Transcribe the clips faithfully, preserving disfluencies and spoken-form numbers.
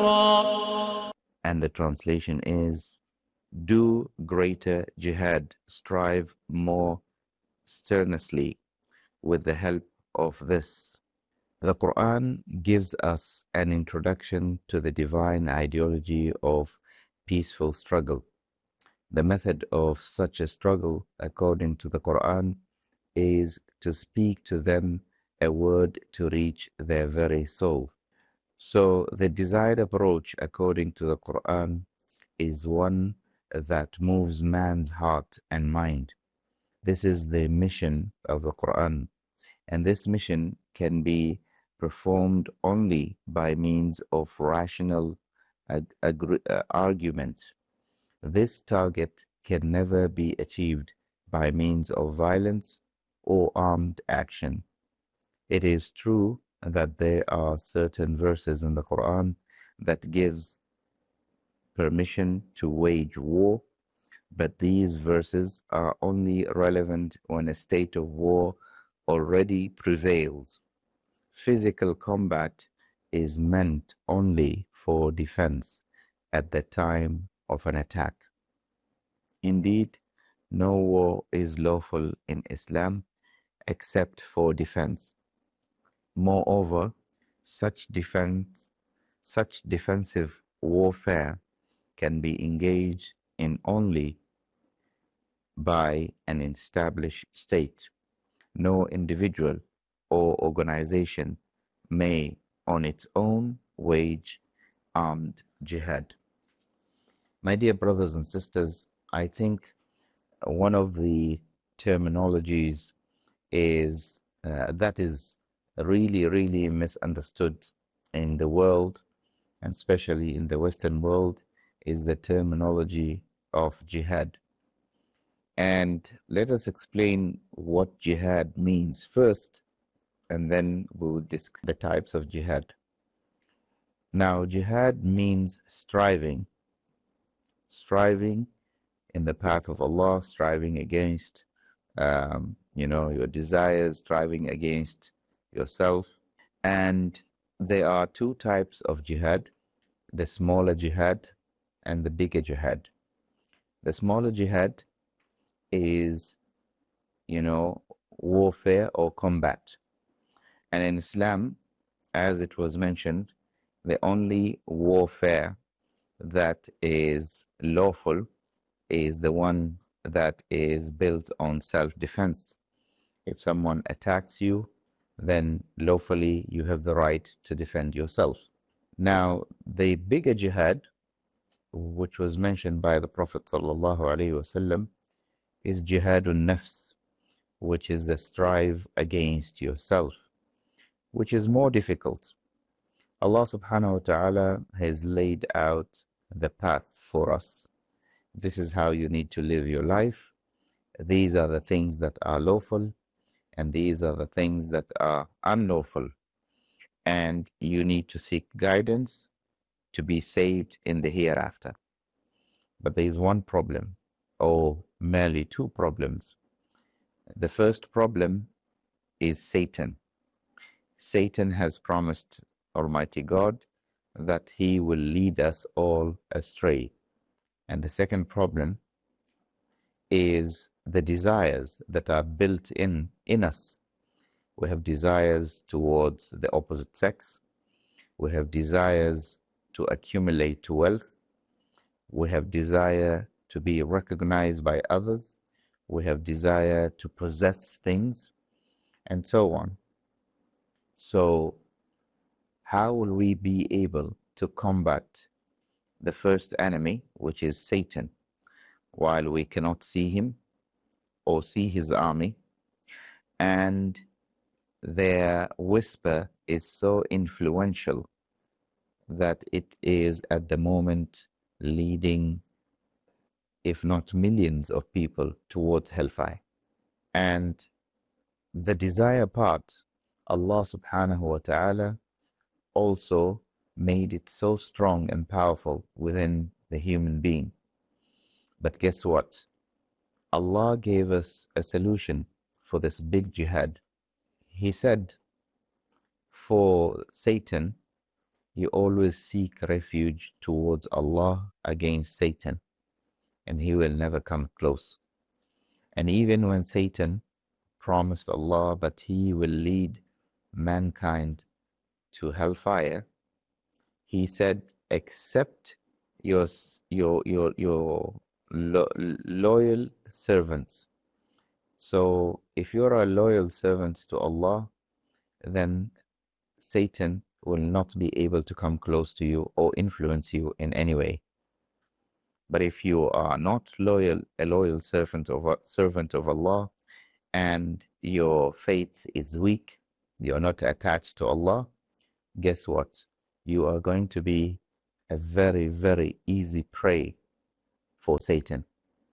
صبرا. And the translation is, do greater jihad, strive more strenuously with the help of this. The Quran gives us an introduction to the divine ideology of peaceful struggle. The method of such a struggle, according to the Quran, is to speak to them a word to reach their very soul. So the desired approach, according to the Quran, is one that moves man's heart and mind. This is the mission of the Quran, and this mission can be performed only by means of rational ag- agri- uh, argument. This target can never be achieved by means of violence or armed action. It is true that there are certain verses in the Quran that gives permission to wage war, but these verses are only relevant when a state of war already prevails. Physical combat is meant only for defense at the time of an attack. Indeed, no war is lawful in Islam except for defense. Moreover, such defense, such defensive warfare can be engaged in only by an established state. No individual or organization may on its own wage armed jihad. My dear brothers and sisters, I think one of the terminologies is uh, that is really, really misunderstood in the world, and especially in the Western world, is the terminology of jihad. And let us explain what jihad means first, and then we'll discuss the types of jihad. Now, jihad means striving, striving in the path of Allah, striving against, um, you know, your desires, striving against yourself. And there are two types of jihad, the smaller jihad and the bigger jihad. The smaller jihad is, you know, warfare or combat. And in Islam, as it was mentioned, the only warfare that is lawful is the one that is built on self-defense. If someone attacks you, then lawfully you have the right to defend yourself. Now, the bigger jihad, which was mentioned by the Prophet sallallahu alaihi wasallam, is jihadun nafs, which is the strive against yourself, which is more difficult. Allah subhanahu wa ta'ala has laid out the path for us. This is how you need to live your life. These are the things that are lawful, and these are the things that are unlawful. And you need to seek guidance to be saved in the hereafter. But there is one problem, or merely two problems. The first problem is Satan. Satan has promised Almighty God that he will lead us all astray. And the second problem is the desires that are built in in us. We have desires towards the opposite sex. We have desires to accumulate wealth. We have desire to be recognized by others. We have desire to possess things, and so on. So, how will we be able to combat the first enemy, which is Satan, while we cannot see him or see his army, and their whisper is so influential that it is at the moment leading, if not millions of people, towards hellfire. And the desire part, Allah subhanahu wa ta'ala also made it so strong and powerful within the human being. But guess what? Allah gave us a solution for this big jihad. He said, for Satan, you always seek refuge towards Allah against Satan, and he will never come close. And even when Satan promised Allah that he will lead mankind to hellfire, he said, except your your your your lo loyal servants. So if you're a loyal servant to Allah, then Satan will not be able to come close to you or influence you in any way. But if you are not loyal, a loyal servant of servant of Allah, and your faith is weak, you're not attached to Allah, guess what? You are going to be a very, very easy prey for Satan.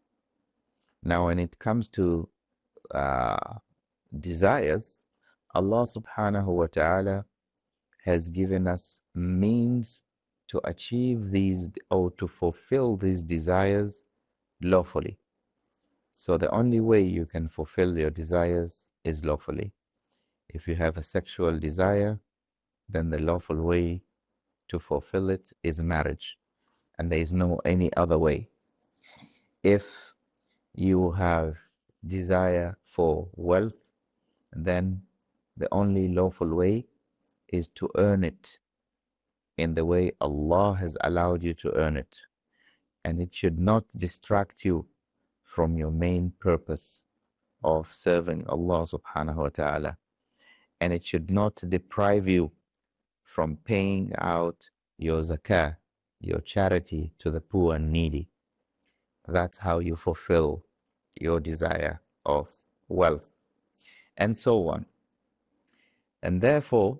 Now, when it comes to uh, desires, Allah subhanahu wa ta'ala has given us means to achieve these or to fulfill these desires lawfully. So the only way you can fulfill your desires is lawfully. If you have a sexual desire, then the lawful way to fulfill it is marriage, and there is no any other way. If you have desire for wealth, then the only lawful way is to earn it in the way Allah has allowed you to earn it. And it should not distract you from your main purpose of serving Allah subhanahu wa ta'ala. And it should not deprive you from paying out your zakah, your charity to the poor and needy. That's how you fulfill your desire of wealth, and so on. And therefore,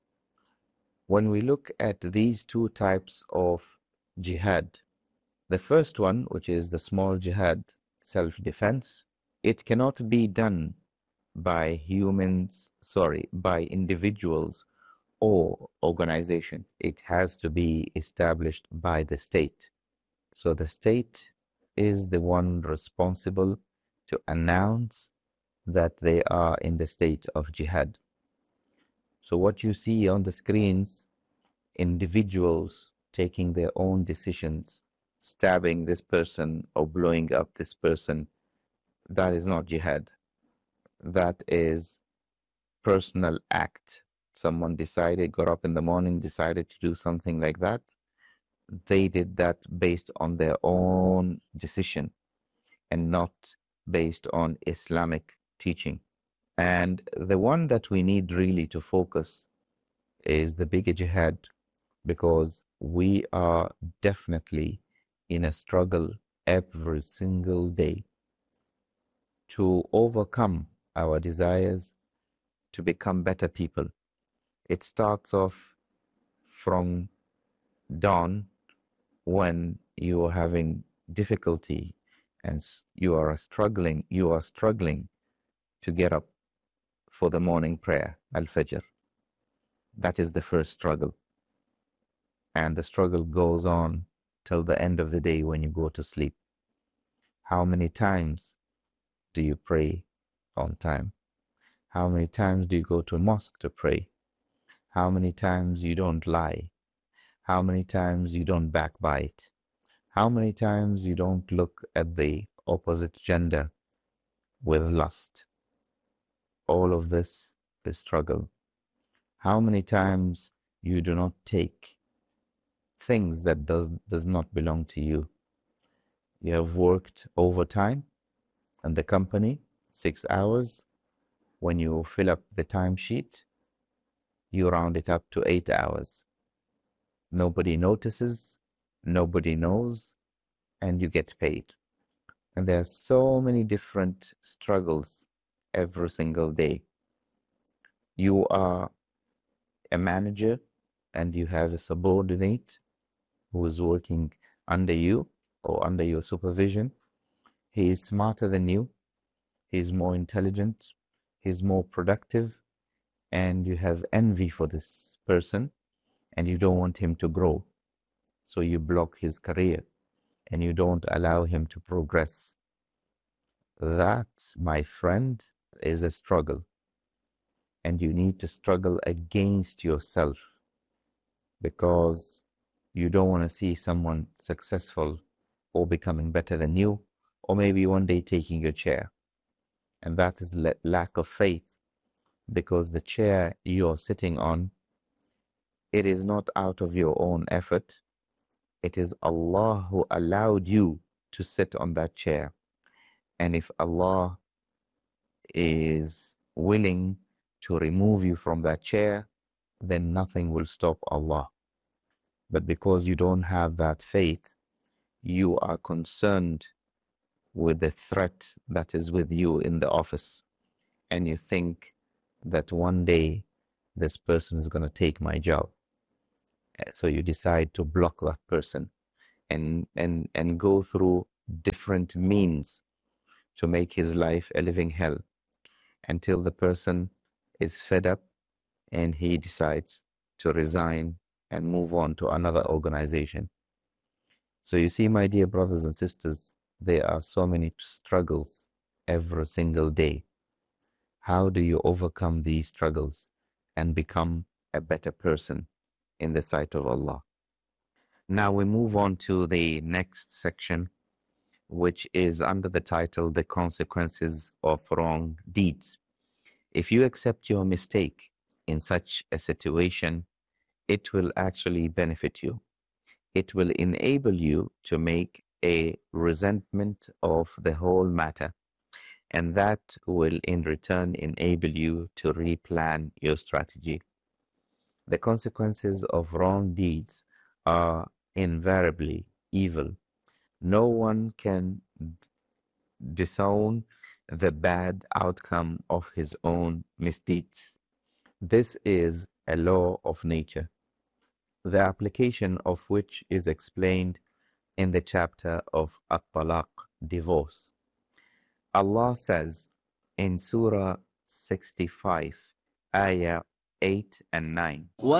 when we look at these two types of jihad, the first one, which is the small jihad, self-defense, it cannot be done by humans, sorry, by individuals or organizations. It has to be established by the state. So the state is the one responsible to announce that they are in the state of jihad. So what you see on the screens, individuals taking their own decisions, stabbing this person or blowing up this person, that is not jihad. That is personal act. Someone decided, got up in the morning, decided to do something like that. They did that based on their own decision and not based on Islamic teaching. And the one that we need really to focus is the bigger jihad, because we are definitely in a struggle every single day to overcome our desires to become better people. It starts off from dawn when you are having difficulty and you are struggling, you are struggling to get up for the morning prayer, Al-Fajr. That is the first struggle. And the struggle goes on till the end of the day when you go to sleep. How many times do you pray on time? How many times do you go to a mosque to pray? How many times you don't lie? How many times you don't backbite? How many times you don't look at the opposite gender with lust? All of this is struggle. How many times you do not take things that does, does not belong to you? You have worked overtime in the company, six hours. When you fill up the timesheet, you round it up to eight hours. Nobody notices, nobody knows, and you get paid. And there are so many different struggles every single day. You are a manager and you have a subordinate who is working under you or under your supervision. He is smarter than you. He is more intelligent. He is more productive. And you have envy for this person and you don't want him to grow. So you block his career and you don't allow him to progress. That, my friend, is a struggle. And you need to struggle against yourself. because you don't want to see someone successful or becoming better than you, or maybe one day taking your chair. And that is la- lack of faith, because the chair you're sitting on, it is not out of your own effort. It is Allah who allowed you to sit on that chair. And if Allah is willing to remove you from that chair, then nothing will stop Allah. But because you don't have that faith, you are concerned with the threat that is with you in the office. And you think that one day this person is going to take my job. So you decide to block that person and, and, and go through different means to make his life a living hell, until the person is fed up and he decides to resign and move on to another organization. So you see, my dear brothers and sisters, there are so many struggles every single day. How do you overcome these struggles and become a better person in the sight of Allah? Now we move on to the next section, which is under the title, The Consequences of Wrong Deeds. If you accept your mistake in such a situation, it will actually benefit you. It will enable you to make a resentment of the whole matter, and that will in return enable you to replan your strategy. The consequences of wrong deeds are invariably evil. No one can disown the bad outcome of his own misdeeds. This is a law of nature, the application of which is explained in the chapter of At-Talaq, divorce. Allah says in Surah sixty-five, Ayah eight and nine,